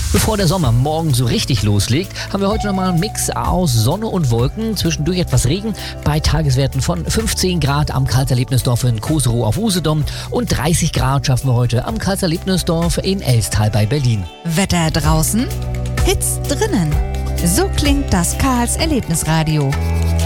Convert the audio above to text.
Bevor der Sommer morgen so richtig loslegt, haben wir heute nochmal einen Mix aus Sonne und Wolken, zwischendurch etwas Regen, bei Tageswerten von 15 Grad am Karlserlebnisdorf in Koserow auf Usedom und 30 Grad schaffen wir heute am Karlserlebnisdorf in Elstal bei Berlin. Wetter draußen, Hits drinnen. So klingt das Karls Erlebnisradio.